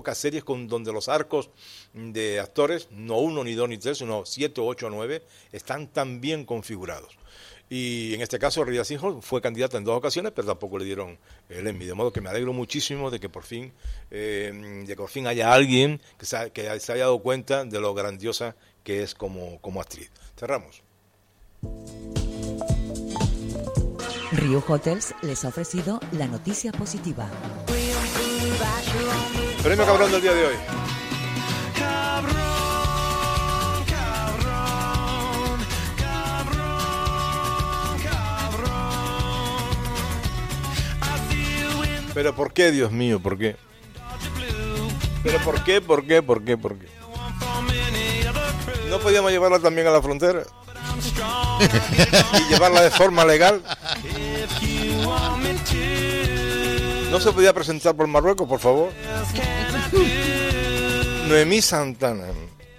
pocas series donde los arcos de actores, no 1, ni 2, ni 3, sino 7, 8, 9, están tan bien configurados. Y en este caso Rita Seahorn fue candidata en 2 ocasiones, pero tampoco le dieron el Emmy, de modo que me alegro muchísimo de que por fin haya alguien que se haya dado cuenta de lo grandiosa que es como actriz. Cerramos. Riu Hotels les ha ofrecido la noticia positiva. Premio Cabrón del día de hoy. Pero ¿por qué, Dios mío? ¿Por qué? ¿Pero por qué? ¿Por qué? ¿Por qué? ¿Por qué? ¿No podíamos llevarla también a la frontera? ¿Y llevarla de forma legal? ¿No se podía presentar por Marruecos, por favor? Noemí Santana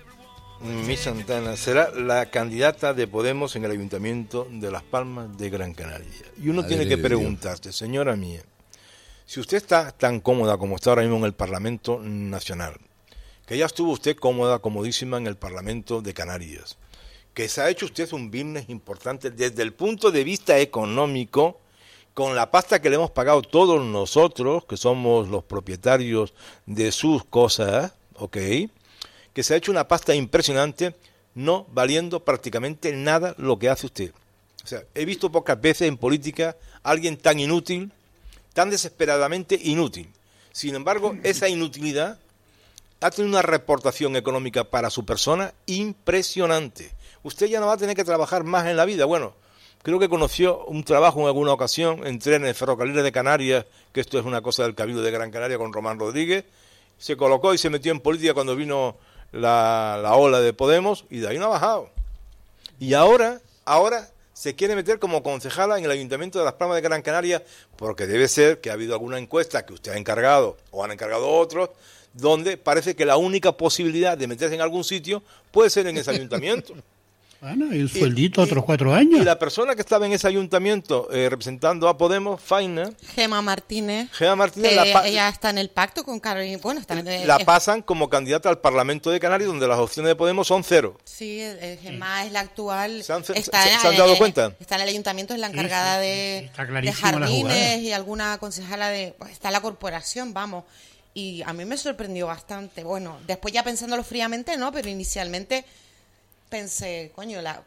será la candidata de Podemos en el Ayuntamiento de Las Palmas de Gran Canaria. Y uno tiene que preguntarse, señora mía, si usted está tan cómoda como está ahora mismo en el Parlamento Nacional, que ya estuvo usted comodísima en el Parlamento de Canarias, que se ha hecho usted un business importante desde el punto de vista económico, con la pasta que le hemos pagado todos nosotros, que somos los propietarios de sus cosas, ¿ok?, que se ha hecho una pasta impresionante, no valiendo prácticamente nada lo que hace usted. O sea, he visto pocas veces en política a alguien tan inútil, tan desesperadamente inútil. Sin embargo, esa inutilidad ha tenido una reportación económica para su persona impresionante. Usted ya no va a tener que trabajar más en la vida. Bueno, creo que conoció un trabajo en alguna ocasión en trenes, ferrocarriles de Canarias, que esto es una cosa del Cabildo de Gran Canaria con Román Rodríguez. Se colocó y se metió en política cuando vino la ola de Podemos y de ahí no ha bajado. Y ahora se quiere meter como concejala en el Ayuntamiento de Las Palmas de Gran Canaria, porque debe ser que ha habido alguna encuesta que usted ha encargado o han encargado otros, donde parece que la única posibilidad de meterse en algún sitio puede ser en ese ayuntamiento. Bueno, y un sueldito otros 4 años. Y la persona que estaba en ese ayuntamiento representando a Podemos, Faina, Gemma Martínez, ella está en el pacto con Carolina. Bueno, la pasan como candidata al Parlamento de Canarias, donde las opciones de Podemos son 0. Sí, Gemma es la actual. ¿Se han dado cuenta? Está en el ayuntamiento, es la encargada de jardines y alguna concejala de. Pues, está la corporación, vamos. Y a mí me sorprendió bastante. Bueno, después ya pensándolo fríamente, no, pero inicialmente pensé, coño, la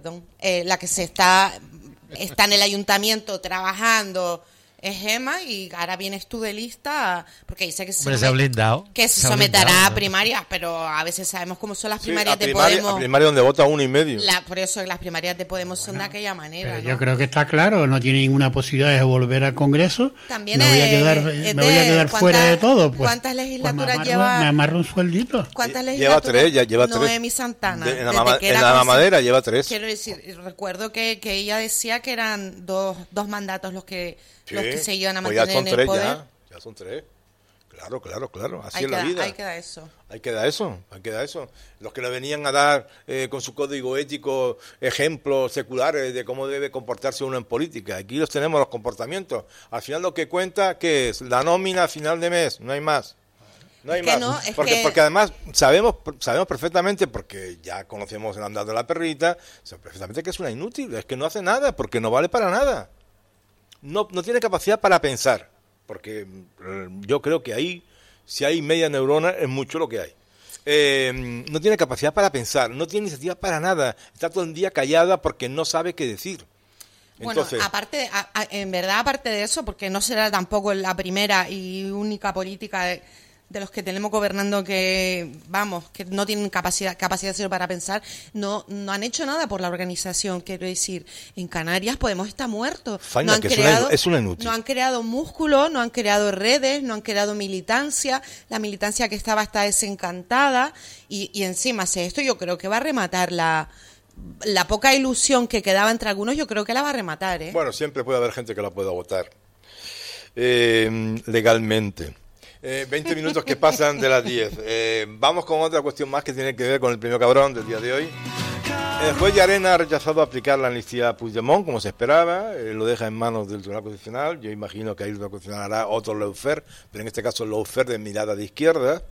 que está en el ayuntamiento trabajando es Gemma, y ahora vienes tú de lista, porque dice que se someterá a primarias, pero a veces sabemos cómo son las primarias de Podemos. A primarias donde vota 1,5. Por eso las primarias de Podemos son de aquella manera, ¿no? Yo creo que está claro, no tiene ninguna posibilidad de volver al Congreso. También me voy a quedar fuera de todo. Pues, ¿cuántas legislaturas lleva? Me amarro un sueldito. ¿Cuántas legislaturas? Lleva 3. Noemí Santana. En la mamadera lleva 3. Quiero decir, recuerdo que ella decía que eran dos mandatos los que se iban a mantener en el poder. Ya son 3. Claro. Así es la vida. Ahí queda eso. Ahí queda eso. Los que le venían a dar con su código ético ejemplos seculares de cómo debe comportarse uno en política. Aquí los tenemos, los comportamientos. Al final lo que cuenta, ¿qué es? La nómina a final de mes, no hay más. Porque además sabemos perfectamente, porque ya conocemos el andar de la perrita, perfectamente que es una inútil, es que no hace nada, porque no vale para nada. No tiene capacidad para pensar, porque yo creo que ahí, si hay media neurona, es mucho lo que hay. No tiene capacidad para pensar, no tiene iniciativa para nada, está todo el día callada porque no sabe qué decir. Entonces, bueno, aparte de eso, porque no será tampoco la primera y única política de los que tenemos gobernando que no tienen capacidad cero para pensar, no han hecho nada por la organización. Quiero decir, en Canarias Podemos estar muertos. Faina, es una inútil. No han creado músculo, no han creado redes, no han creado militancia. La militancia que está desencantada y encima hace esto. Yo creo que va a rematar la poca ilusión que quedaba entre algunos. Yo creo que la va a rematar, ¿eh? Bueno, siempre puede haber gente que la pueda votar legalmente. 20 minutos que pasan de las 10. Vamos con otra cuestión más que tiene que ver con el premio Cabrón del día de hoy. El juez Llarena ha rechazado aplicar la amnistía a Puigdemont, como se esperaba. Lo deja en manos del Tribunal Constitucional. Yo imagino que ahí el Tribunal Constitucional hará otro lawfare, pero en este caso el lawfare de mirada de izquierda.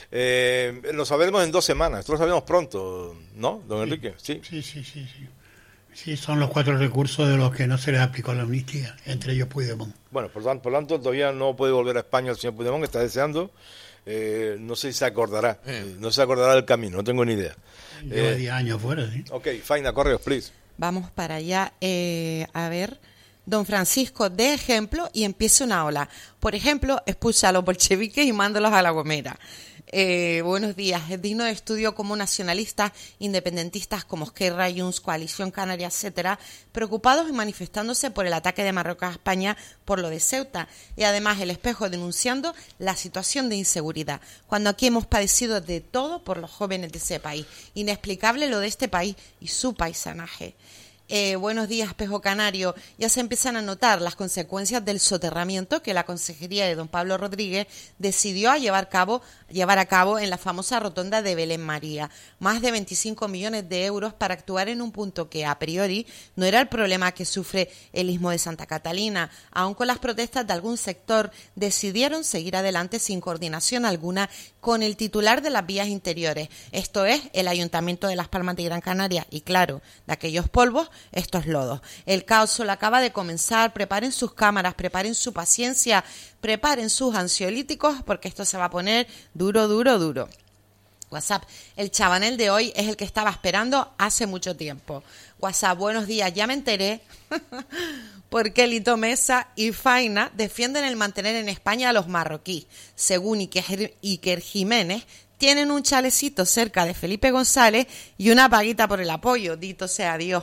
Lo sabremos en 2 semanas, esto lo sabemos pronto, ¿no, don Enrique? Sí. Sí, son los 4 recursos de los que no se les aplicó la amnistía, entre ellos Puigdemont. Bueno, por tanto, todavía no puede volver a España el señor Puigdemont, que está deseando. No sé si se acordará, no se acordará del camino, no tengo ni idea. Lleva 10 años fuera, ¿sí? Ok, Faina, correos, please. Vamos para allá. A ver, don Francisco, de ejemplo y empieza una ola. Por ejemplo, expulsa a los bolcheviques y mándalos a La Gomera. Buenos días. Es digno de estudio como nacionalistas, independentistas como Esquerra, Junts, Coalición Canaria, etcétera, preocupados y manifestándose por el ataque de Marruecos a España por lo de Ceuta, y además El Espejo denunciando la situación de inseguridad, cuando aquí hemos padecido de todo por los jóvenes de ese país. Inexplicable lo de este país y su paisanaje. Buenos días, Espejo Canario. Ya se empiezan a notar las consecuencias del soterramiento que la consejería de don Pablo Rodríguez decidió llevar a cabo en la famosa rotonda de Belén María. Más de 25 millones de euros para actuar en un punto que, a priori, no era el problema que sufre el Istmo de Santa Catalina. Aun con las protestas de algún sector, decidieron seguir adelante sin coordinación alguna con el titular de las vías interiores, esto es, el Ayuntamiento de Las Palmas de Gran Canaria, y claro, de aquellos polvos, estos lodos. El caos solo acaba de comenzar. Preparen sus cámaras, preparen su paciencia, preparen sus ansiolíticos, porque esto se va a poner duro, duro, duro. WhatsApp, el chabanel de hoy es el que estaba esperando hace mucho tiempo. WhatsApp, buenos días, ya me enteré porque Lito Mesa y Faina defienden el mantener en España a los marroquíes. Según Iker Jiménez, tienen un chalecito cerca de Felipe González y una paguita por el apoyo, dito sea Dios.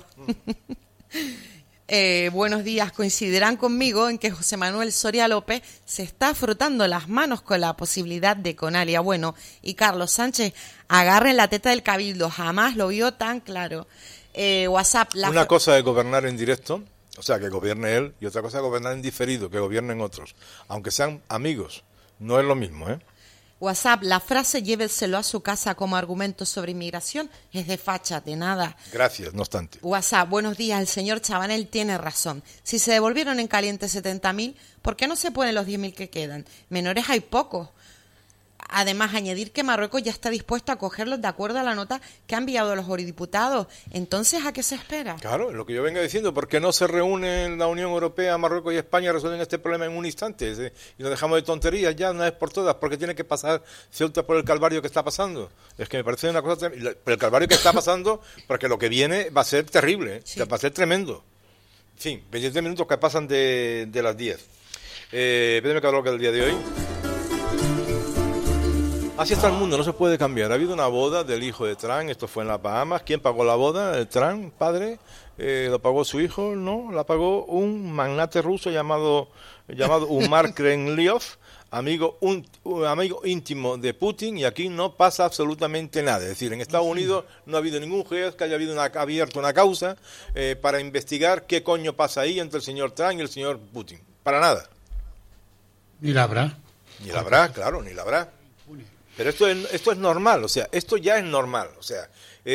Buenos días, coincidirán conmigo en que José Manuel Soria López se está frotando las manos con la posibilidad de Conalia. Bueno, y Carlos Sánchez, agarren la teta del Cabildo, jamás lo vio tan claro. WhatsApp. Una cosa es gobernar en directo, o sea, que gobierne él, y otra cosa es gobernar en diferido, que gobiernen otros, aunque sean amigos, no es lo mismo, ¿eh? WhatsApp, la frase lléveselo a su casa como argumento sobre inmigración es de facha, de nada. Gracias, no obstante. WhatsApp, buenos días, el señor Chabanel tiene razón. Si se devolvieron en caliente 70.000, ¿por qué no se ponen los 10.000 que quedan? Menores hay pocos. Además, añadir que Marruecos ya está dispuesto a acogerlos de acuerdo a la nota que han enviado los eurodiputados. Entonces, ¿a qué se espera? Claro, lo que yo vengo diciendo, ¿por qué no se reúnen la Unión Europea, Marruecos y España, resuelven este problema en un instante? Y nos dejamos de tonterías ya una vez por todas, porque tiene que pasar Ceuta por el calvario que está pasando. Es que me parece una cosa pero el calvario que está pasando, porque lo que viene va a ser terrible, sí. Va a ser tremendo. En fin, 23 minutos que pasan de las 10. Espérenme que hablo del día de hoy. Así está el mundo, no se puede cambiar. Ha habido una boda del hijo de Trump, esto fue en las Bahamas. ¿Quién pagó la boda? ¿El Trump, padre? ¿Lo pagó su hijo? No, la pagó un magnate ruso llamado Umar Kremlov, amigo íntimo de Putin, y aquí no pasa absolutamente nada. Es decir, en Estados Unidos no ha habido ningún juez que haya abierto una causa para investigar qué coño pasa ahí entre el señor Trump y el señor Putin. Para nada. Ni la habrá. Ni la habrá, claro, ni la habrá. Pero esto es normal, o sea, esto ya es normal, o sea,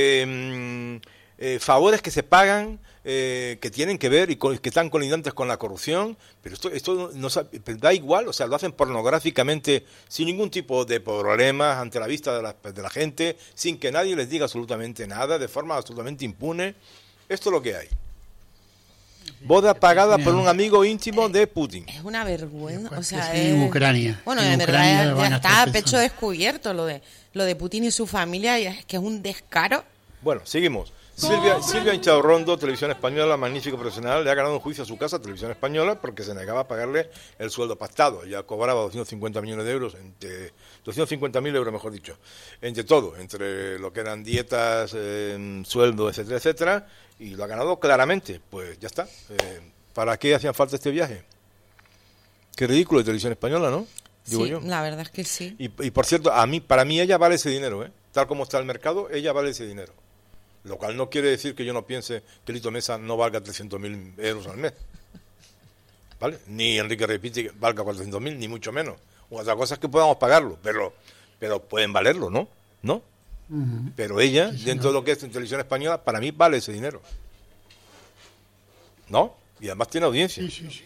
favores que se pagan, que tienen que ver y que están colindantes con la corrupción, pero esto no da igual, o sea, lo hacen pornográficamente sin ningún tipo de problemas ante la vista de la gente, sin que nadie les diga absolutamente nada, de forma absolutamente impune. Esto es lo que hay. Boda pagada por un amigo íntimo de Putin. Es una vergüenza, o sea, en Ucrania. Bueno, en verdad ya está a pecho descubierto lo de Putin y su familia, y es que es un descaro. Bueno, seguimos. Silvia Hinchaurrondo, Televisión Española, magnífico profesional, le ha ganado un juicio a su casa, Televisión Española, porque se negaba a pagarle el sueldo pactado. Ya cobraba 250 millones de euros, 250.000 euros, mejor dicho, entre todo, entre lo que eran dietas, sueldo, etcétera, etcétera, y lo ha ganado claramente. Pues ya está. ¿Para qué hacían falta este viaje? Qué ridículo de Televisión Española, ¿no? Digo sí, yo. La verdad es que sí. Y por cierto, para mí ella vale ese dinero, ¿eh? Tal como está el mercado, ella vale ese dinero. Lo cual no quiere decir que yo no piense que Lito Mesa no valga 300.000 euros al mes. ¿Vale? Ni Enrique Repite valga 400.000, ni mucho menos. Otra cosa es que podamos pagarlo, pero pueden valerlo, ¿no? ¿No? Uh-huh. Pero ella, sí, dentro de lo que es en Televisión Española, para mí vale ese dinero. ¿No? Y además tiene audiencia. Sí.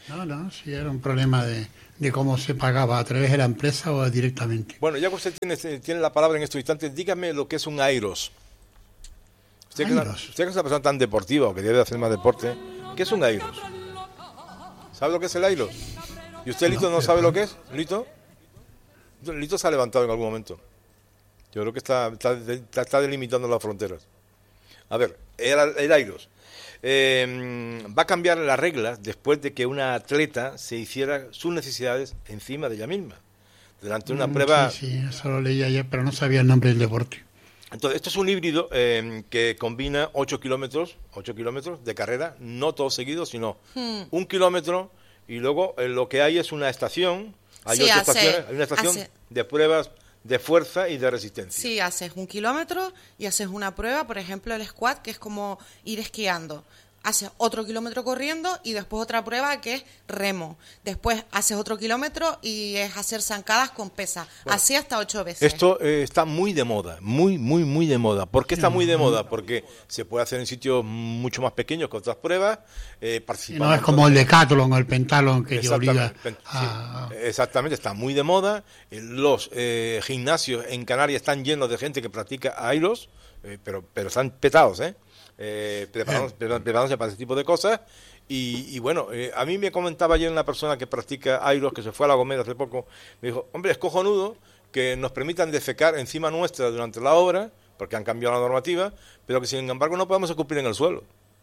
No, sí, era un problema de cómo se pagaba, a través de la empresa o directamente. Bueno, ya que usted tiene la palabra en estos instantes, dígame lo que es un Airos. Usted que es una persona tan deportiva o que debe hacer más deporte, ¿qué es un Airos? ¿Sabe lo que es el Airos? ¿Y usted, Lito, no sabe lo que es? ¿Lito? Lito se ha levantado en algún momento. Yo creo que está delimitando las fronteras. A ver, el Airos. Va a cambiar las reglas después de que una atleta se hiciera sus necesidades encima de ella misma. Delante de una prueba... Sí, eso lo leí ayer, pero no sabía el nombre del deporte. Entonces, esto es un híbrido que combina 8 kilómetros de carrera, no todos seguidos, sino 1 kilómetro, y luego lo que hay es una estación, hay 8 estaciones, hay una estación de pruebas de fuerza y de resistencia. Sí, haces 1 kilómetro y haces una prueba, por ejemplo el squat, que es como ir esquiando. Haces otro kilómetro corriendo y después otra prueba que es remo. Después haces otro kilómetro y es hacer zancadas con pesas. Bueno, así hasta 8 veces. Esto está muy de moda, muy de moda. ¿Por qué está muy de moda? Porque se puede hacer en sitios mucho más pequeños que otras pruebas. No es como el decathlon o el pentathlon que te obliga a... Exactamente, está muy de moda. Los gimnasios en Canarias están llenos de gente que practica Airos, pero están petados, preparándose para ese tipo de cosas. Y bueno, a mí me comentaba ayer una persona que practica Airos, que se fue a La Gomera hace poco, me dijo, hombre, es cojonudo que nos permitan defecar encima nuestra durante la obra, porque han cambiado la normativa, pero que sin embargo no podemos escupir en el suelo.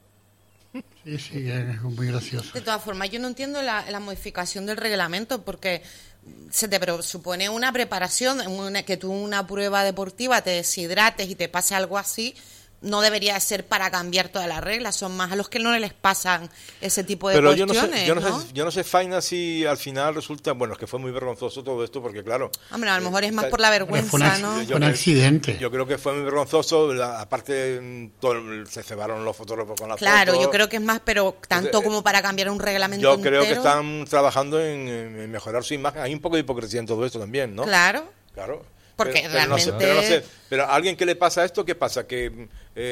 Sí, es muy gracioso. De todas formas, yo no entiendo la modificación del reglamento, porque se te supone una preparación, que tú una prueba deportiva te deshidrates y te pase algo así. No debería ser para cambiar todas las reglas, son más a los que no les pasan ese tipo de cuestiones. Yo no sé, Faina, si al final resulta, bueno, es que fue muy vergonzoso todo esto, porque claro... Hombre, a lo mejor es más por la vergüenza, ¿no? Fue un accidente. Yo creo que fue muy vergonzoso, aparte se cebaron los fotógrafos con las fotos. Claro, yo creo que es más, pero tanto como para cambiar un reglamento entero. Yo creo que están trabajando en mejorar su imagen. Hay un poco de hipocresía en todo esto también, ¿no? Claro. Porque realmente... Pero a alguien que le pasa esto, ¿qué pasa? ¿Qué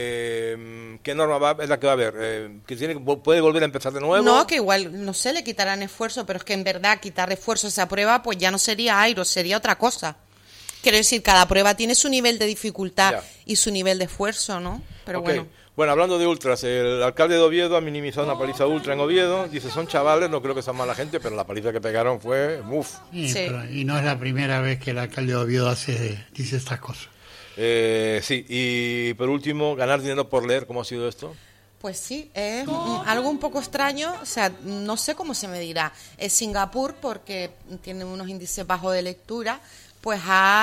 norma es la que va a haber? ¿Puede volver a empezar de nuevo? No, que igual, no sé, le quitarán esfuerzo, pero es que en verdad quitar esfuerzo a esa prueba, pues ya no sería Airos, sería otra cosa. Quiero decir, cada prueba tiene su nivel de dificultad y su nivel de esfuerzo, ¿no? Pero bueno. Bueno, hablando de ultras, el alcalde de Oviedo ha minimizado una paliza ultra en Oviedo. Dice, son chavales, no creo que sean mala gente, pero la paliza que pegaron fue... ¡Uf! Y no es la primera vez que el alcalde de Oviedo dice estas cosas. Sí, y por último, ganar dinero por leer, ¿cómo ha sido esto? Pues sí, es algo un poco extraño, o sea, no sé cómo se medirá. Es Singapur, porque tiene unos índices bajos de lectura, pues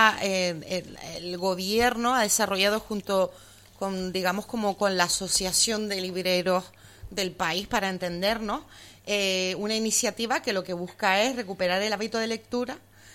el gobierno ha desarrollado junto con, digamos, como con la Asociación de Libreros del país, para entendernos, una iniciativa que lo que busca es recuperar el hábito de lectura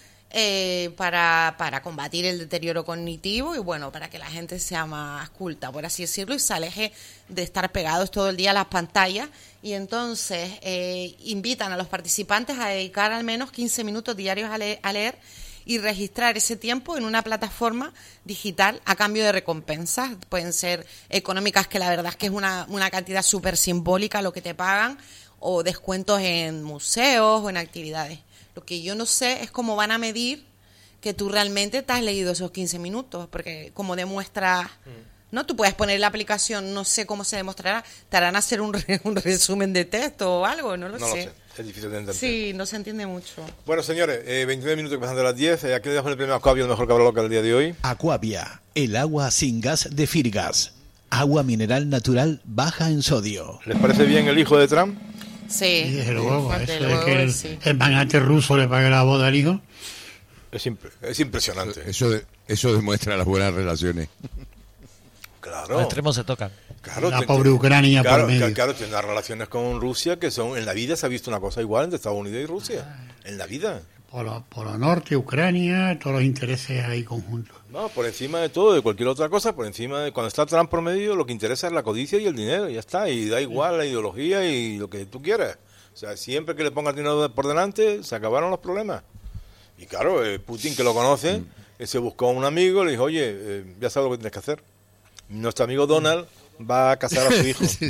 para combatir el deterioro cognitivo y, bueno, para que la gente sea más culta, por así decirlo, y se aleje de estar pegados todo el día a las pantallas. Y entonces invitan a los participantes a dedicar al menos 15 minutos diarios a leer y registrar ese tiempo en una plataforma digital a cambio de recompensas. Pueden ser económicas, que la verdad es que es una cantidad súper simbólica lo que te pagan, o descuentos en museos o en actividades. Lo que yo no sé es cómo van a medir que tú realmente te has leído esos 15 minutos, porque como demuestras... ¿No? Tú puedes poner la aplicación, no sé cómo se demostrará, te harán hacer un resumen de texto o algo, no lo sé. Es difícil de entender. Sí, no se entiende mucho. Bueno, señores, 29 minutos pasando a las 10, aquí le dejamos el premio Aquavia, el mejor cabra loca del día de hoy. Aquavia, el agua sin gas de Firgas. Agua mineral natural baja en sodio. ¿Les parece bien el hijo de Trump? Sí. Desde luego, eso de que el magnate ruso le pague la boda al hijo. Es impresionante. Eso demuestra las buenas relaciones. Claro. Los extremos se tocan. Claro, la pobre Ucrania por medio. Claro, tiene unas relaciones con Rusia que son... En la vida se ha visto una cosa igual entre Estados Unidos y Rusia. En la vida. Por lo norte, Ucrania, todos los intereses ahí conjuntos. No, por encima de todo, de cualquier otra cosa, por encima de... Cuando está Trump por medio, lo que interesa es la codicia y el dinero, y ya está. Y da igual la ideología y lo que tú quieras. O sea, siempre que le pongas dinero por delante, se acabaron los problemas. Y claro, Putin, que lo conoce, se buscó a un amigo, le dijo, oye, ya sabes lo que tienes que hacer. Nuestro amigo Donald va a casar a su hijo.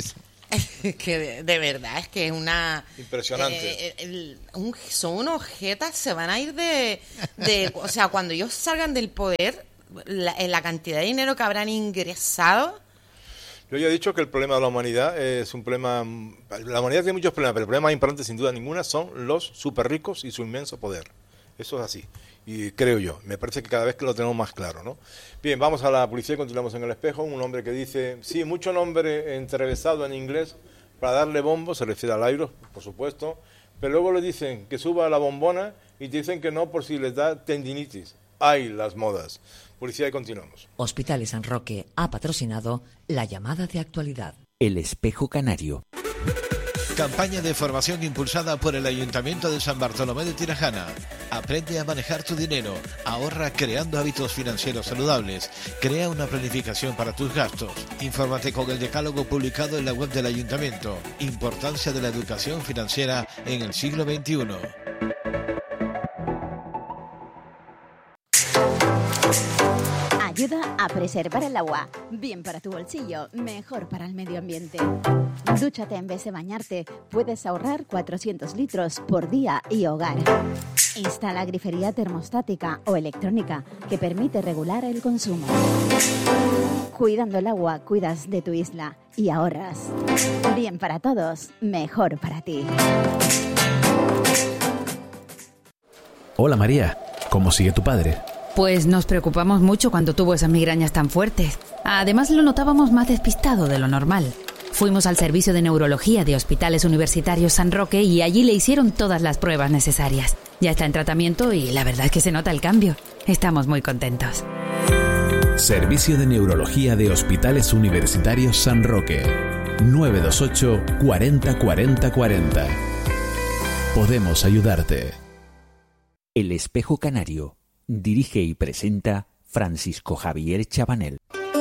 Que de verdad es que es una... Impresionante. Son unos jetas, se van a ir de o sea, cuando ellos salgan del poder, la cantidad de dinero que habrán ingresado... Yo ya he dicho que el problema de la humanidad es un problema... La humanidad tiene muchos problemas, pero el problema más importante, sin duda ninguna, son los súper ricos y su inmenso poder. Eso es así. Y creo yo, me parece que cada vez que lo tenemos más claro, ¿no? Bien, vamos a la publicidad y continuamos en el espejo. Un hombre que dice, sí, mucho nombre entrevistado en inglés para darle bombo, se refiere al aire, por supuesto, pero luego le dicen que suba la bombona y te dicen que no por si les da tendinitis. ¡Ay, las modas! Publicidad y continuamos. Hospitales San Roque ha patrocinado la llamada de actualidad. El Espejo Canario. Campaña de formación impulsada por el Ayuntamiento de San Bartolomé de Tirajana. Aprende a manejar tu dinero, ahorra creando hábitos financieros saludables, crea una planificación para tus gastos. Infórmate con el decálogo publicado en la web del Ayuntamiento. Importancia de la educación financiera en el siglo XXI. Ayuda a preservar el agua. Bien para tu bolsillo, mejor para el medio ambiente. Dúchate en vez de bañarte. Puedes ahorrar 400 litros por día y hogar. Instala grifería termostática o electrónica que permite regular el consumo. Cuidando el agua, cuidas de tu isla y ahorras. Bien para todos, mejor para ti. Hola María, ¿cómo sigue tu padre? Pues nos preocupamos mucho cuando tuvo esas migrañas tan fuertes. Además lo notábamos más despistado de lo normal. Fuimos al servicio de neurología de Hospitales Universitarios San Roque y allí le hicieron todas las pruebas necesarias. Ya está en tratamiento y la verdad es que se nota el cambio. Estamos muy contentos. Servicio de Neurología de Hospitales Universitarios San Roque. 928 40 40 40. Podemos ayudarte. El Espejo Canario. Dirige y presenta Francisco Javier Chabanel.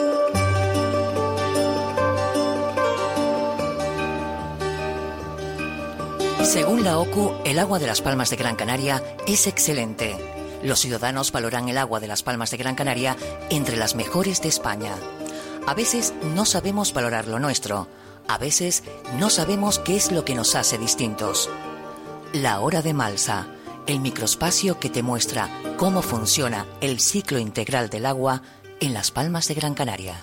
Según la OCU, el agua de Las Palmas de Gran Canaria es excelente. Los ciudadanos valoran el agua de Las Palmas de Gran Canaria entre las mejores de España. A veces no sabemos valorar lo nuestro. A veces no sabemos qué es lo que nos hace distintos. La Hora de Malsa. El microespacio que te muestra cómo funciona el ciclo integral del agua en Las Palmas de Gran Canaria.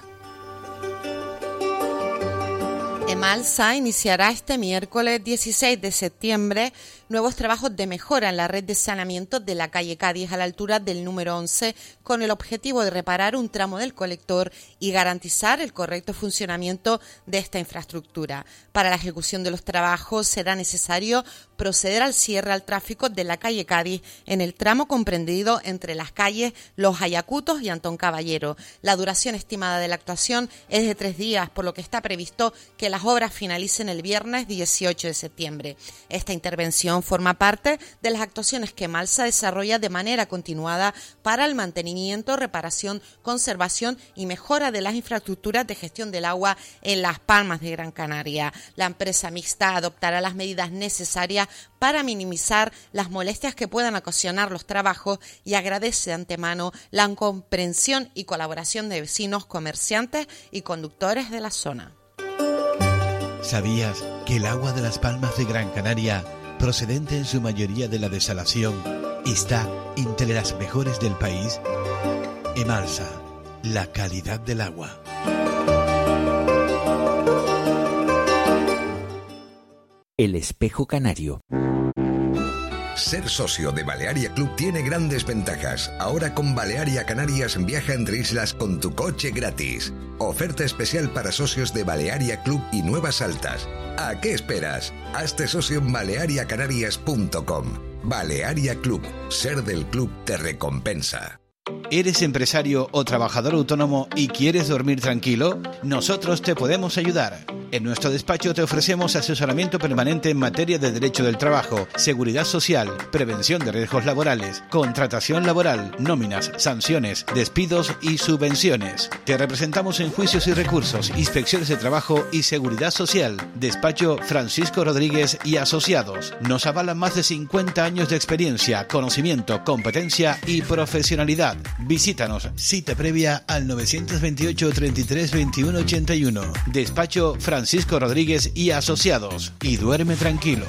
Emalsa iniciará este miércoles 16 de septiembre nuevos trabajos de mejora en la red de saneamiento de la calle Cádiz a la altura del número 11 con el objetivo de reparar un tramo del colector y garantizar el correcto funcionamiento de esta infraestructura. Para la ejecución de los trabajos será necesario proceder al cierre al tráfico de la calle Cádiz en el tramo comprendido entre las calles Los Ayacutos y Antón Caballero. La duración estimada de la actuación es de 3 días, por lo que está previsto que las obras finalicen el viernes 18 de septiembre. Esta intervención forma parte de las actuaciones que Emalsa desarrolla de manera continuada para el mantenimiento, reparación, conservación y mejora de las infraestructuras de gestión del agua en Las Palmas de Gran Canaria. La empresa mixta adoptará las medidas necesarias para minimizar las molestias que puedan ocasionar los trabajos y agradece de antemano la comprensión y colaboración de vecinos, comerciantes y conductores de la zona. ¿Sabías que el agua de Las Palmas de Gran Canaria, procedente en su mayoría de la desalación, está entre las mejores del país? Emalsa, la calidad del agua. El Espejo Canario. Ser socio de Balearia Club tiene grandes ventajas. Ahora con Balearia Canarias viaja entre islas con tu coche gratis. Oferta especial para socios de Balearia Club y Nuevas Altas. ¿A qué esperas? Hazte socio en baleariacanarias.com. Balearia Club. Ser del club te recompensa. ¿Eres empresario o trabajador autónomo y quieres dormir tranquilo? Nosotros te podemos ayudar. En nuestro despacho te ofrecemos asesoramiento permanente en materia de derecho del trabajo, seguridad social, prevención de riesgos laborales, contratación laboral, nóminas, sanciones, despidos y subvenciones. Te representamos en juicios y recursos, inspecciones de trabajo y seguridad social. Despacho Francisco Rodríguez y Asociados. Nos avalan más de 50 años de experiencia, conocimiento, competencia y profesionalidad. Visítanos. Cita previa al 928 33 21 81. Despacho Francisco Francisco Rodríguez y Asociados. Y duerme tranquilo.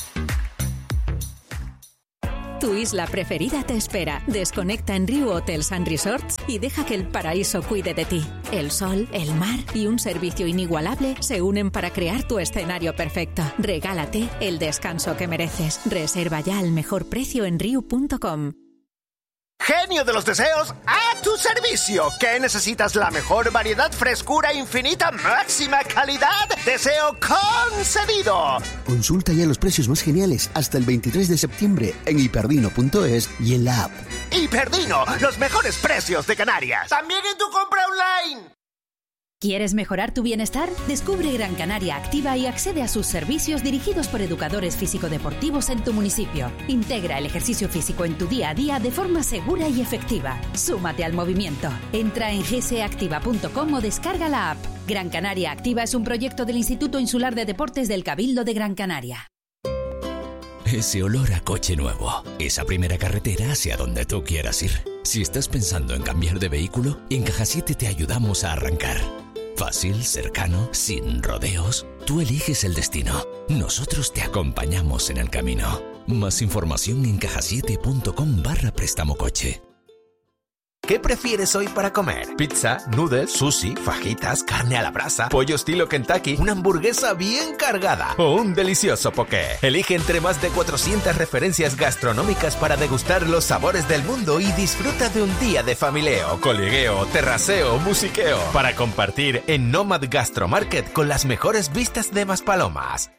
Tu isla preferida te espera. Desconecta en Riu Hotels and Resorts y deja que el paraíso cuide de ti. El sol, el mar y un servicio inigualable se unen para crear tu escenario perfecto. Regálate el descanso que mereces. Reserva ya al mejor precio en riu.com. Genio de los deseos, a tu servicio. ¿Qué necesitas? La mejor variedad, frescura infinita, máxima calidad. Deseo concedido. Consulta ya los precios más geniales hasta el 23 de septiembre en hiperdino.es y en la app. Hiperdino, los mejores precios de Canarias. También en tu compra online. ¿Quieres mejorar tu bienestar? Descubre Gran Canaria Activa y accede a sus servicios dirigidos por educadores físico-deportivos en tu municipio. Integra el ejercicio físico en tu día a día de forma segura y efectiva. Súmate al movimiento. Entra en gseactiva.com o descarga la app. Gran Canaria Activa es un proyecto del Instituto Insular de Deportes del Cabildo de Gran Canaria. Ese olor a coche nuevo. Esa primera carretera hacia donde tú quieras ir. Si estás pensando en cambiar de vehículo, en Caja 7 te ayudamos a arrancar. Fácil, cercano, sin rodeos. Tú eliges el destino. Nosotros te acompañamos en el camino. Más información en cajasiete.com/préstamo coche. ¿Qué prefieres hoy para comer? ¿Pizza, noodles, sushi, fajitas, carne a la brasa, pollo estilo Kentucky, una hamburguesa bien cargada o un delicioso poké? Elige entre más de 400 referencias gastronómicas para degustar los sabores del mundo y disfruta de un día de familieo, coligueo, terraceo, musiqueo para compartir en Nomad Gastromarket con las mejores vistas de Maspalomas.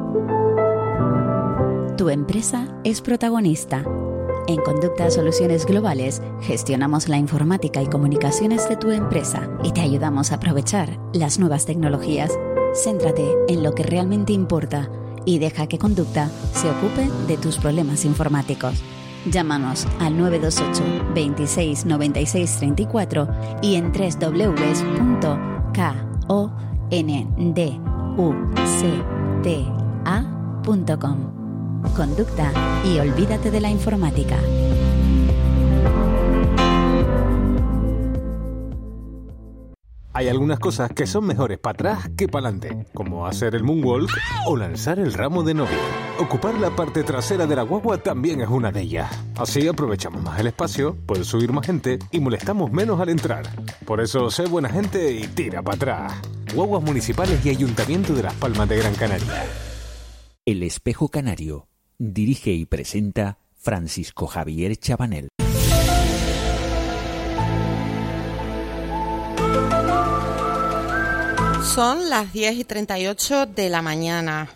Tu empresa es protagonista. En Conducta Soluciones Globales gestionamos la informática y comunicaciones de tu empresa y te ayudamos a aprovechar las nuevas tecnologías. Céntrate en lo que realmente importa y deja que Conducta se ocupe de tus problemas informáticos. Llámanos al 928 26 96 34 y en www.konducta.com. Conducta y olvídate de la informática. Hay algunas cosas que son mejores para atrás que para adelante, como hacer el moonwalk o lanzar el ramo de novia. Ocupar la parte trasera de la guagua también es una de ellas. Así aprovechamos más el espacio, puede subir más gente y molestamos menos al entrar. Por eso, sé buena gente y tira para atrás. Guaguas municipales y Ayuntamiento de Las Palmas de Gran Canaria. El Espejo Canario. Dirige y presenta Francisco Javier Chabanel. Son las 10:38 de la mañana.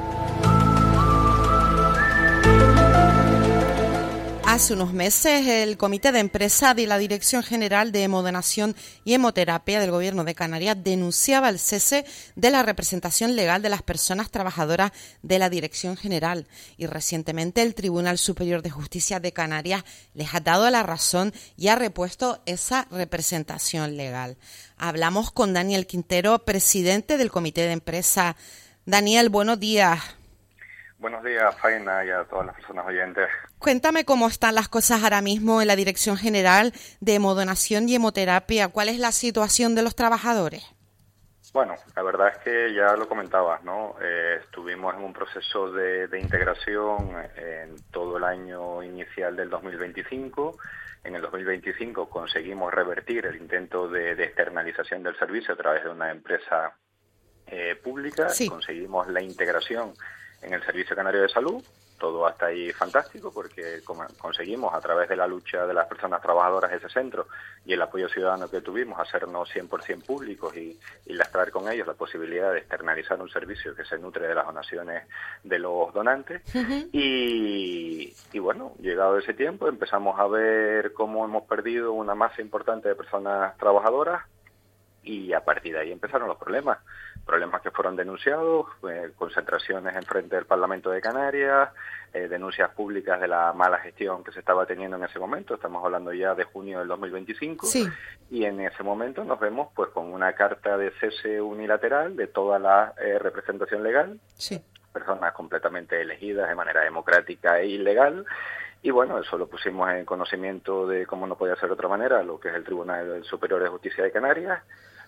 Hace unos meses, el Comité de Empresa de la Dirección General de Hemodonación y Hemoterapia del Gobierno de Canarias denunciaba el cese de la representación legal de las personas trabajadoras de la Dirección General y recientemente el Tribunal Superior de Justicia de Canarias les ha dado la razón y ha repuesto esa representación legal. Hablamos con Daniel Quintero, presidente del Comité de Empresa. Daniel, buenos días. Buenos días, Faina, y a todas las personas oyentes. Cuéntame cómo están las cosas ahora mismo en la Dirección General de Hemodonación y Hemoterapia. ¿Cuál es la situación de los trabajadores? Bueno, la verdad es que ya lo comentabas, ¿no? Estuvimos en un proceso de integración en todo el año inicial del 2025. En el 2025 conseguimos revertir el intento de externalización del servicio a través de una empresa pública. Sí. Conseguimos la integración en el Servicio Canario de Salud, todo hasta ahí fantástico, porque conseguimos a través de la lucha de las personas trabajadoras de ese centro y el apoyo ciudadano que tuvimos hacernos 100% públicos y lastrar con ellos la posibilidad de externalizar un servicio que se nutre de las donaciones de los donantes. Uh-huh. Y bueno, llegado ese tiempo empezamos a ver cómo hemos perdido una masa importante de personas trabajadoras y a partir de ahí empezaron los problemas que fueron denunciados, concentraciones en frente del Parlamento de Canarias, denuncias públicas de la mala gestión que se estaba teniendo en ese momento. Estamos hablando ya de junio del 2025. Sí. Y en ese momento nos vemos pues con una carta de cese unilateral de toda la representación legal. Sí. Personas completamente elegidas de manera democrática e ilegal. Y bueno, eso lo pusimos en conocimiento de, como no podía ser de otra manera, lo que es el Tribunal Superior de Justicia de Canarias.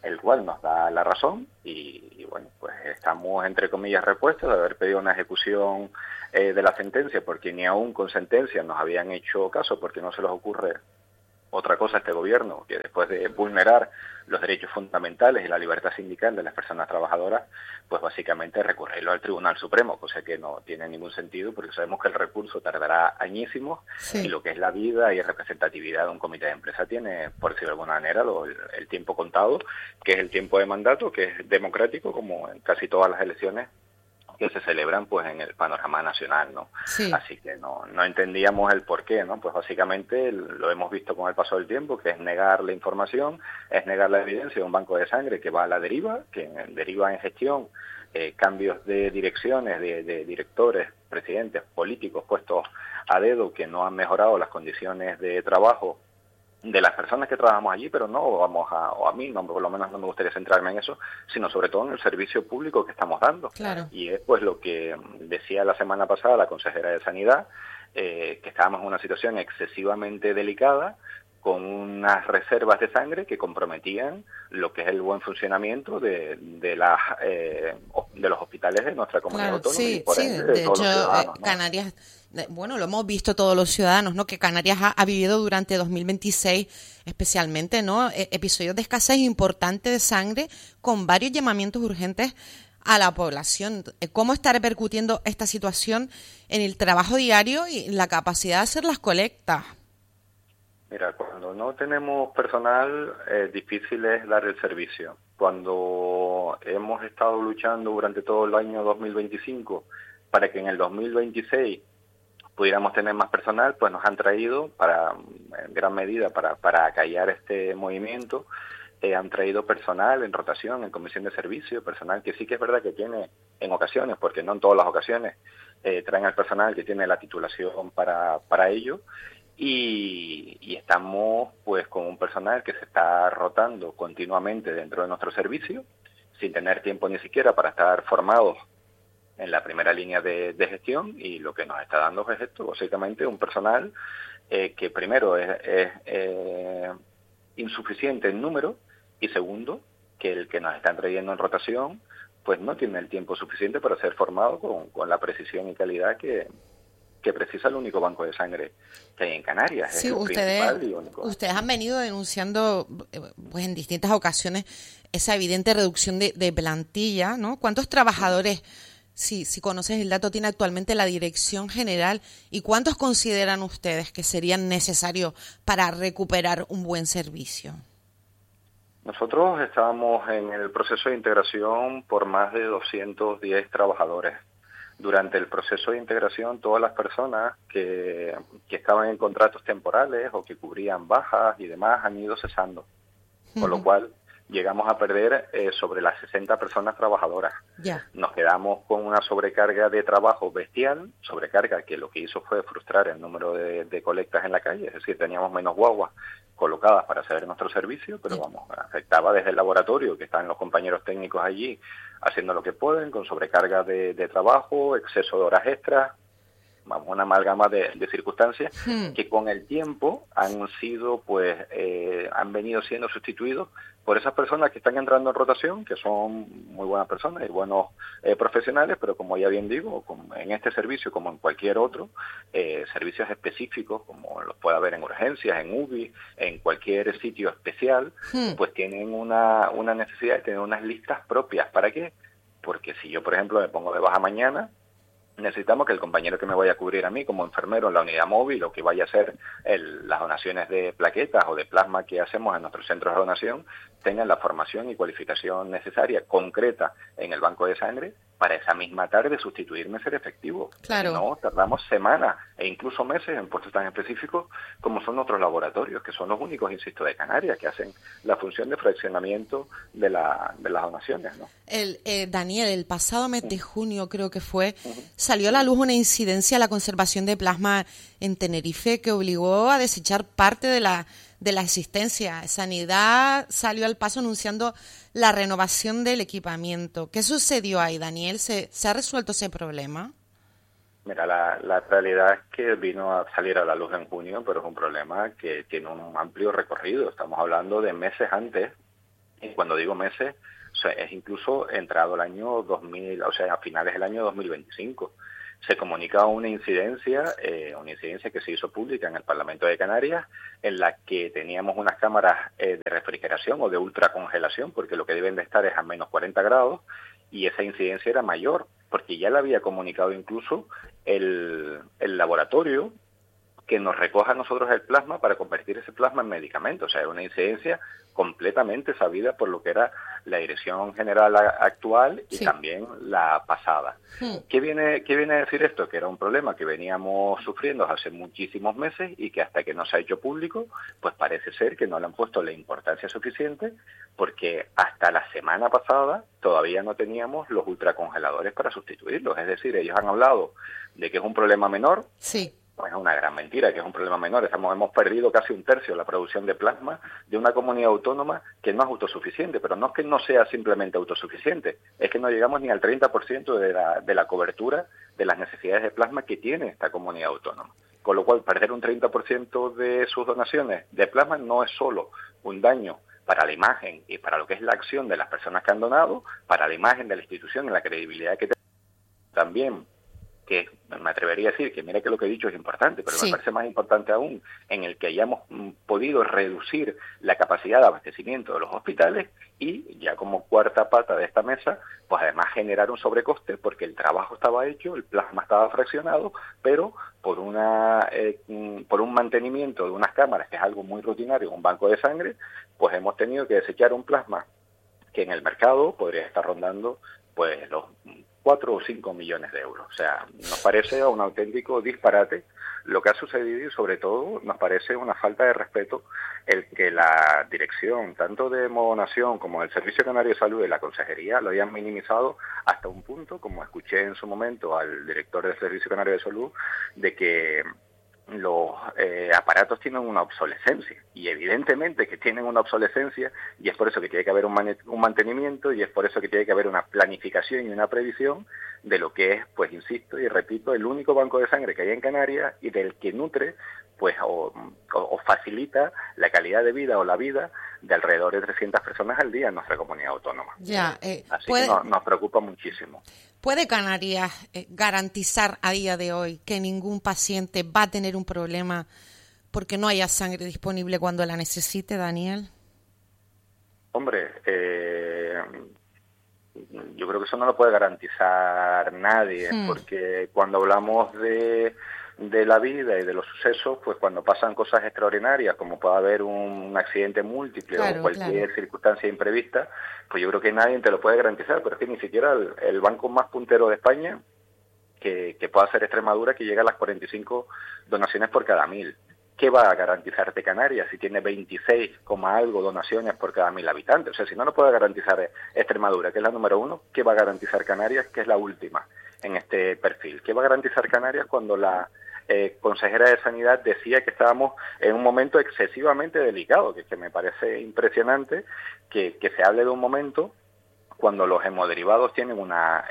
el cual nos da la razón y bueno, pues estamos entre comillas repuestos de haber pedido una ejecución de la sentencia, porque ni aún con sentencia nos habían hecho caso, porque no se les ocurre otra cosa a este gobierno que después de vulnerar los derechos fundamentales y la libertad sindical de las personas trabajadoras, pues básicamente recurrirlo al Tribunal Supremo, cosa que no tiene ningún sentido, porque sabemos que el recurso tardará añísimos y lo que es la vida y representatividad de un comité de empresa tiene, por decirlo de alguna manera, el tiempo contado, que es el tiempo de mandato, que es democrático, como en casi todas las elecciones que se celebran pues en el panorama nacional, ¿no? Sí. Así que no entendíamos el porqué, ¿no? Pues básicamente lo hemos visto con el paso del tiempo, que es negar la información, es negar la evidencia de un banco de sangre que va a la deriva, que deriva en gestión, cambios de direcciones, de directores, presidentes, políticos puestos a dedo que no han mejorado las condiciones de trabajo de las personas que trabajamos allí, pero no vamos o a mí, no, por lo menos no me gustaría centrarme en eso, sino sobre todo en el servicio público que estamos dando. Claro. Y es pues lo que decía la semana pasada la consejera de Sanidad, que estábamos en una situación excesivamente delicada, con unas reservas de sangre que comprometían lo que es el buen funcionamiento de los hospitales de nuestra comunidad autónoma. Sí, y por ende, de hecho, ¿no? Canarias, bueno, lo hemos visto todos los ciudadanos, ¿no? Que Canarias ha vivido durante 2026 especialmente, ¿no? Episodios de escasez importante de sangre con varios llamamientos urgentes a la población. ¿Cómo está repercutiendo esta situación en el trabajo diario y en la capacidad de hacer las colectas? Mira, cuando no tenemos personal, difícil es dar el servicio. Cuando hemos estado luchando durante todo el año 2025 para que en el 2026 pudiéramos tener más personal, pues nos han traído, en gran medida, para acallar este movimiento, han traído personal en rotación, en comisión de servicio, personal que sí que es verdad que tiene en ocasiones, porque no en todas las ocasiones, traen al personal que tiene la titulación para ello. Y estamos pues con un personal que se está rotando continuamente dentro de nuestro servicio, sin tener tiempo ni siquiera para estar formados en la primera línea de gestión, y lo que nos está dando es esto, básicamente un personal que primero es insuficiente en número, y segundo, que el que nos están trayendo en rotación pues no tiene el tiempo suficiente para ser formado con la precisión y calidad que precisa el único banco de sangre que hay en Canarias. Sí, ustedes han venido denunciando pues en distintas ocasiones esa evidente reducción de plantilla, ¿no? ¿Cuántos trabajadores, si conoces el dato, tiene actualmente la Dirección General, y cuántos consideran ustedes que serían necesarios para recuperar un buen servicio? Nosotros estábamos en el proceso de integración por más de 210 trabajadores. Durante el proceso de integración, todas las personas que estaban en contratos temporales o que cubrían bajas y demás han ido cesando, con lo cual llegamos a perder sobre las 60 personas trabajadoras. Nos quedamos con una sobrecarga de trabajo bestial, sobrecarga que lo que hizo fue frustrar el número de colectas en la calle, es decir, teníamos menos guaguas colocadas para hacer nuestro servicio, pero afectaba desde el laboratorio, que están los compañeros técnicos allí haciendo lo que pueden, con sobrecarga de trabajo, exceso de horas extras, una amalgama de circunstancias que con el tiempo han sido, pues, han venido siendo sustituidos por esas personas que están entrando en rotación, que son muy buenas personas y buenos profesionales, pero como ya bien digo, en este servicio, como en cualquier otro, servicios específicos, como los puede haber en urgencias, en UBI, en cualquier sitio especial, pues tienen una necesidad de tener unas listas propias. ¿Para qué? Porque si yo, por ejemplo, me pongo de baja mañana, necesitamos que el compañero que me vaya a cubrir a mí como enfermero en la unidad móvil, o que vaya a hacer las donaciones de plaquetas o de plasma que hacemos en nuestros centros de donación, tengan la formación y cualificación necesaria, concreta, en el banco de sangre, para esa misma tarde sustituirme y ser efectivo. Claro. Si no, tardamos semanas e incluso meses en puestos tan específicos como son otros laboratorios, que son los únicos, insisto, de Canarias, que hacen la función de fraccionamiento de las donaciones, ¿no? Daniel, el pasado mes de junio, creo que fue, salió a la luz una incidencia a la conservación de plasma en Tenerife que obligó a desechar parte de la existencia. Sanidad salió al paso anunciando la renovación del equipamiento. ¿Qué sucedió ahí, Daniel? ¿Se ha resuelto ese problema? Mira, la realidad es que vino a salir a la luz en junio, pero es un problema que tiene un amplio recorrido. Estamos hablando de meses antes Y cuando digo meses, o sea, es incluso entrado el año 2000, o sea, a finales del año 2025. Se comunica una incidencia que se hizo pública en el Parlamento de Canarias, en la que teníamos unas cámaras de refrigeración o de ultracongelación, porque lo que deben de estar es a menos 40 grados, y esa incidencia era mayor, porque ya le había comunicado incluso el laboratorio que nos recoja a nosotros el plasma para convertir ese plasma en medicamento. O sea, era una incidencia completamente sabida por lo que era la Dirección General actual y también la pasada. ¿Qué viene a decir esto? Que era un problema que veníamos sufriendo hace muchísimos meses y que hasta que no se ha hecho público, pues parece ser que no le han puesto la importancia suficiente, porque hasta la semana pasada todavía no teníamos los ultracongeladores para sustituirlos. Es decir, ellos han hablado de que es un problema menor. Sí. Pues es una gran mentira, que es un problema menor. Hemos perdido casi 1/3 de la producción de plasma de una comunidad autónoma que no es autosuficiente, pero no es que no sea simplemente autosuficiente, es que no llegamos ni al 30% de la cobertura de las necesidades de plasma que tiene esta comunidad autónoma. Con lo cual, perder un 30% de sus donaciones de plasma no es solo un daño para la imagen y para lo que es la acción de las personas que han donado, para la imagen de la institución y la credibilidad que también, que me atrevería a decir que mira que lo que he dicho es importante, pero me parece más importante aún en el que hayamos podido reducir la capacidad de abastecimiento de los hospitales y ya como cuarta pata de esta mesa, pues además generar un sobrecoste porque el trabajo estaba hecho, el plasma estaba fraccionado, pero por un mantenimiento de unas cámaras, que es algo muy rutinario, un banco de sangre, pues hemos tenido que desechar un plasma que en el mercado podría estar rondando pues los 4 o 5 millones de euros. O sea, nos parece un auténtico disparate lo que ha sucedido y sobre todo nos parece una falta de respeto el que la dirección, tanto de Modonación como del Servicio Canario de Salud y la Consejería, lo hayan minimizado hasta un punto, como escuché en su momento al director del Servicio Canario de Salud, de que los aparatos tienen una obsolescencia, y evidentemente que tienen una obsolescencia, y es por eso que tiene que haber un mantenimiento, y es por eso que tiene que haber una planificación y una previsión de lo que es, pues insisto y repito, el único banco de sangre que hay en Canarias y del que nutre pues o facilita la calidad de vida o la vida de alrededor de 300 personas al día en nuestra comunidad autónoma. Así que nos preocupa muchísimo. ¿Puede Canarias garantizar a día de hoy que ningún paciente va a tener un problema porque no haya sangre disponible cuando la necesite, Daniel? Hombre, yo creo que eso no lo puede garantizar nadie, porque cuando hablamos de la vida y de los sucesos, pues cuando pasan cosas extraordinarias, como puede haber un accidente múltiple o cualquier circunstancia imprevista, pues yo creo que nadie te lo puede garantizar, pero es que ni siquiera el banco más puntero de España, que pueda ser Extremadura, que llega a las 45 donaciones por cada 1000. ¿Qué va a garantizarte Canarias si tiene 26, algo donaciones por cada 1000 habitantes? O sea, si no nos puede garantizar Extremadura, que es la número 1, ¿qué va a garantizar Canarias, que es la última en este perfil? ¿Qué va a garantizar Canarias cuando la consejera de Sanidad decía que estábamos en un momento excesivamente delicado? Que me parece impresionante que se hable de un momento cuando los hemoderivados tienen una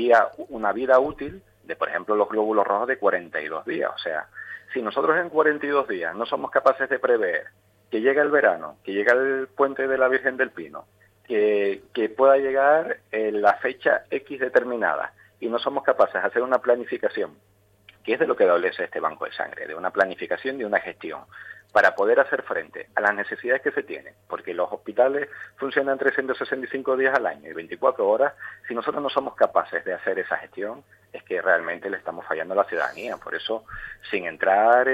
vida útil de, por ejemplo, los glóbulos rojos de 42 días. O sea, si nosotros en 42 días no somos capaces de prever que llega el verano, que llega el puente de la Virgen del Pino, que pueda llegar la fecha X determinada, y no somos capaces de hacer una planificación, que es de lo que adolece este banco de sangre, de una planificación y una gestión, para poder hacer frente a las necesidades que se tienen, porque los hospitales funcionan 365 días al año y 24 horas. Si nosotros no somos capaces de hacer esa gestión, es que realmente le estamos fallando a la ciudadanía. Por eso, sin entrar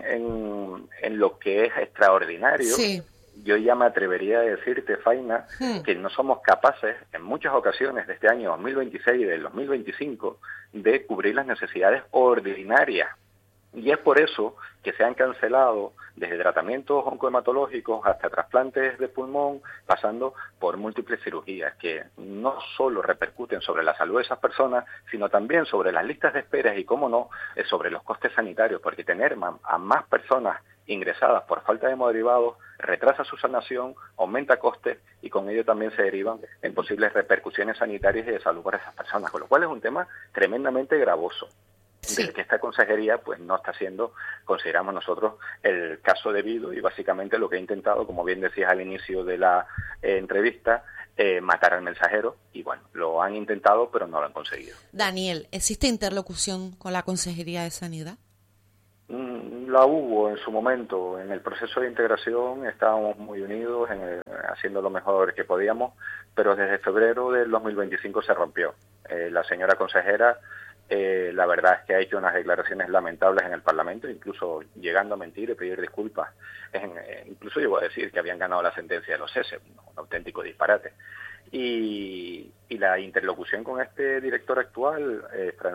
en lo que es extraordinario, yo ya me atrevería a decirte, Faina, que no somos capaces, en muchas ocasiones de este año 2026 y del 2025, de cubrir las necesidades ordinarias. Y es por eso que se han cancelado desde tratamientos oncohematológicos hasta trasplantes de pulmón, pasando por múltiples cirugías que no solo repercuten sobre la salud de esas personas, sino también sobre las listas de espera y, cómo no, sobre los costes sanitarios, porque tener a más personas ingresadas por falta de hemoderivados retrasa su sanación, aumenta costes y con ello también se derivan en posibles repercusiones sanitarias y de salud para esas personas, con lo cual es un tema tremendamente gravoso. Del que esta consejería pues no está haciendo, consideramos nosotros, el caso debido, y básicamente lo que he intentado, como bien decías al inicio de la entrevista, matar al mensajero, y bueno, lo han intentado pero no lo han conseguido. Daniel, ¿existe interlocución con la Consejería de Sanidad? La hubo en su momento. En el proceso de integración estábamos muy unidos, haciendo lo mejor que podíamos, pero desde febrero del 2025 se rompió. La señora consejera, la verdad es que ha hecho unas declaraciones lamentables en el Parlamento, incluso llegando a mentir y pedir disculpas. Incluso llegó a decir que habían ganado la sentencia de los CESE, un auténtico disparate. Y la interlocución con este director actual,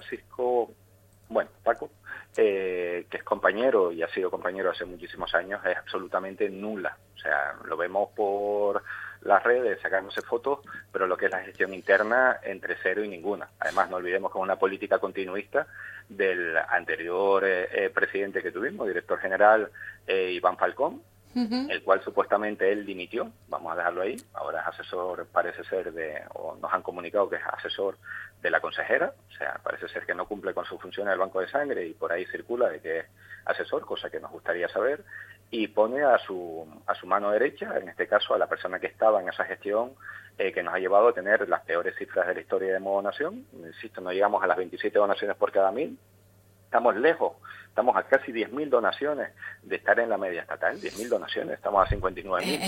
Paco, que es compañero y ha sido compañero hace muchísimos años, es absolutamente nula. O sea, lo vemos por las redes sacándose fotos, pero lo que es la gestión interna, entre cero y ninguna. Además, no olvidemos que es una política continuista del anterior presidente que tuvimos, director general Iván Falcón, el cual supuestamente él dimitió, vamos a dejarlo ahí, ahora es asesor, parece ser o nos han comunicado que es asesor de la consejera, o sea, parece ser que no cumple con su función en el banco de sangre y por ahí circula de que es asesor, cosa que nos gustaría saber, y pone a su mano derecha, en este caso a la persona que estaba en esa gestión, que nos ha llevado a tener las peores cifras de la historia de Modo Nación. Insisto, no llegamos a las 27 donaciones por cada 1.000, estamos lejos, estamos a casi 10.000 donaciones de estar en la media estatal, 10.000 donaciones, estamos a 59.000.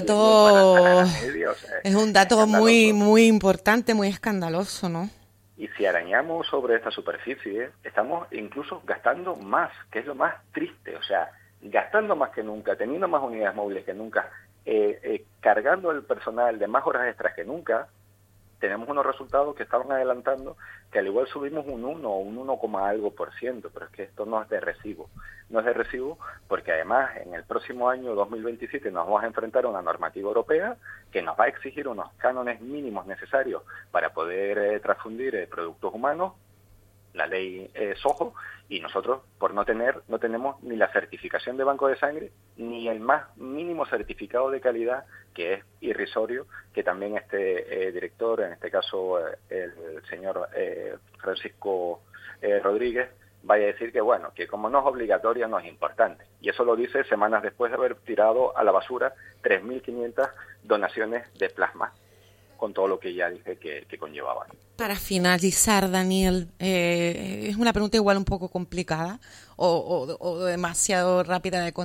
Es un dato muy, muy importante, muy escandaloso, ¿no? Y si arañamos sobre esta superficie, estamos incluso gastando más, que es lo más triste, o sea, gastando más que nunca, teniendo más unidades móviles que nunca, cargando el personal de más horas extras que nunca. Tenemos unos resultados que estaban adelantando que al igual subimos un 1 algo por ciento, pero es que esto no es de recibo. No es de recibo porque además en el próximo año 2027 nos vamos a enfrentar a una normativa europea que nos va a exigir unos cánones mínimos necesarios para poder transfundir productos humanos, la ley SOHO, y nosotros no tenemos ni la certificación de banco de sangre ni el más mínimo certificado de calidad, que es irrisorio, que también este director, en este caso el señor Francisco Rodríguez, vaya a decir que bueno, que como no es obligatorio no es importante. Y eso lo dice semanas después de haber tirado a la basura 3.500 donaciones de plasma, con todo lo que ya dije que conllevaba. Para finalizar, Daniel, es una pregunta igual un poco complicada o demasiado rápida de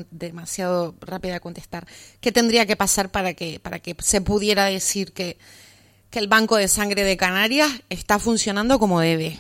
contestar. ¿Qué tendría que pasar para que se pudiera decir que el Banco de Sangre de Canarias está funcionando como debe?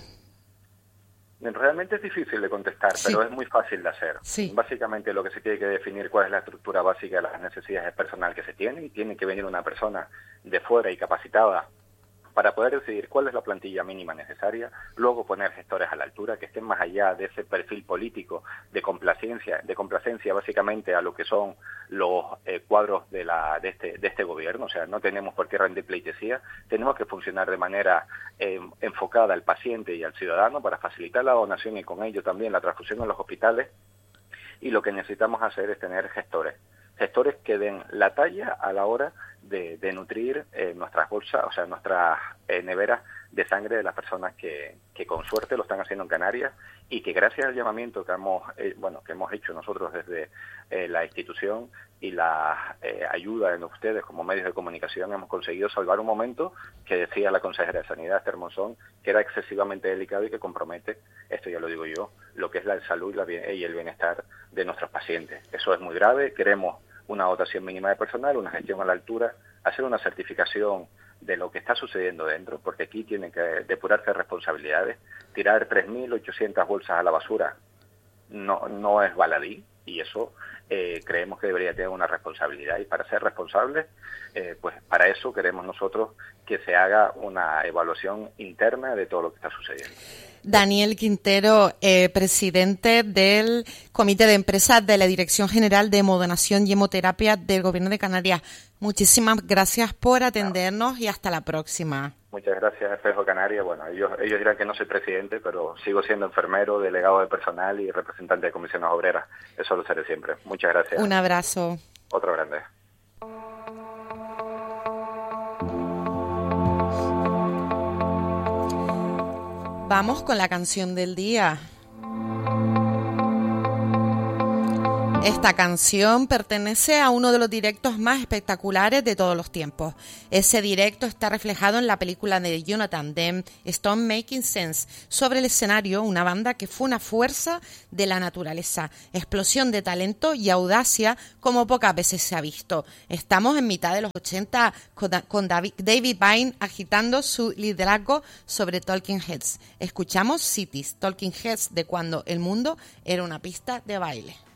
Realmente es difícil de contestar, sí, pero es muy fácil de hacer. Sí. Básicamente lo que se tiene que definir cuál es la estructura básica de las necesidades personal que se tienen, y tiene que venir una persona de fuera y capacitada para poder decidir cuál es la plantilla mínima necesaria, luego poner gestores a la altura que estén más allá de ese perfil político de complacencia básicamente a lo que son los cuadros de este gobierno. O sea, no tenemos por qué rendir pleitesía, tenemos que funcionar de manera enfocada al paciente y al ciudadano para facilitar la donación y con ello también la transfusión en los hospitales, y lo que necesitamos hacer es tener gestores que den la talla a la hora de nutrir nuestras bolsas, o sea, nuestras neveras de sangre de las personas que con suerte lo están haciendo en Canarias, y que gracias al llamamiento que hemos hecho nosotros desde la institución y la ayuda de ustedes como medios de comunicación, hemos conseguido salvar un momento que decía la consejera de Sanidad, Esther Monzón, que era excesivamente delicado y que compromete, esto ya lo digo yo, lo que es la salud y el bienestar de nuestros pacientes. Eso es muy grave. Queremos una dotación mínima de personal, una gestión a la altura, hacer una certificación de lo que está sucediendo dentro, porque aquí tienen que depurarse responsabilidades. Tirar 3.800 bolsas a la basura no es baladí, y eso creemos que debería tener una responsabilidad, y para ser responsables, pues para eso queremos nosotros que se haga una evaluación interna de todo lo que está sucediendo. Daniel Quintero, presidente del Comité de Empresas de la Dirección General de Hemodonación y Hemoterapia del Gobierno de Canarias. Muchísimas gracias por atendernos y hasta la próxima. Muchas gracias, Espejo Canaria. Bueno, ellos dirán que no soy presidente, pero sigo siendo enfermero, delegado de personal y representante de comisiones obreras. Eso lo seré siempre. Muchas gracias. Un abrazo. Otro grande. Vamos con la canción del día. Esta canción pertenece a uno de los directos más espectaculares de todos los tiempos. Ese directo está reflejado en la película de Jonathan Demme, Stone Making Sense, sobre el escenario, una banda que fue una fuerza de la naturaleza, explosión de talento y audacia como pocas veces se ha visto. Estamos en mitad de los 80 con David Byrne agitando su liderazgo sobre Talking Heads. Escuchamos Cities, Talking Heads de cuando el mundo era una pista de baile.